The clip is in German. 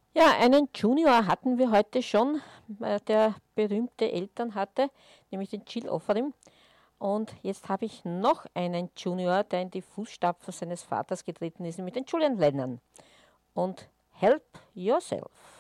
Ja, einen Junior hatten wir heute schon, der berühmte Eltern hatte, nämlich den Jill Offarim. Und jetzt habe ich noch einen Junior, der in die Fußstapfen seines Vaters getreten ist, nämlich den Julian Lennon. Und Help Yourself.